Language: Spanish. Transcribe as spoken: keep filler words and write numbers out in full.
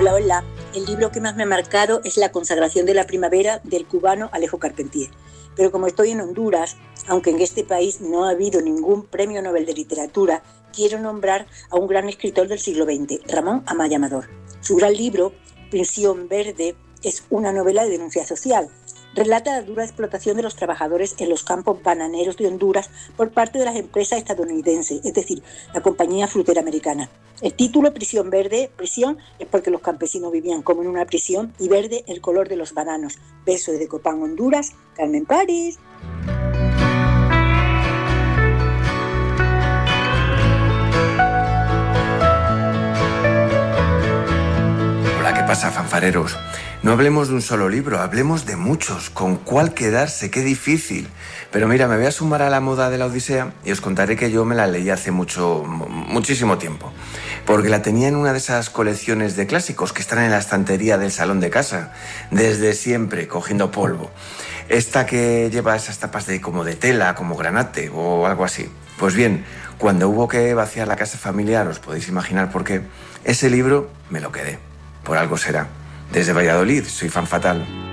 Hola, hola. El libro que más me ha marcado es La consagración de la primavera del cubano Alejo Carpentier. Pero como estoy en Honduras, aunque en este país no ha habido ningún premio Nobel de literatura, quiero nombrar a un gran escritor del siglo veinte, Ramón Amaya Amador. Su gran libro, Prisión Verde, es una novela de denuncia social. Relata la dura explotación de los trabajadores en los campos bananeros de Honduras por parte de las empresas estadounidenses, es decir, la compañía frutera americana. El título, Prisión Verde, prisión, es porque los campesinos vivían como en una prisión, y verde, el color de los bananos. Beso desde Copán, Honduras, Carmen París. Hola, ¿qué pasa, fanfareros? No hablemos de un solo libro, hablemos de muchos. ¿Con cuál quedarse? ¡Qué difícil! Pero mira, me voy a sumar a la moda de la Odisea y os contaré que yo me la leí hace mucho, muchísimo tiempo. Porque la tenía en una de esas colecciones de clásicos que están en la estantería del salón de casa, desde siempre, cogiendo polvo. Esta que lleva esas tapas de como de tela, como granate o algo así. Pues bien, cuando hubo que vaciar la casa familiar, os podéis imaginar por qué, ese libro me lo quedé. Por algo será. Desde Valladolid, soy fan fatal.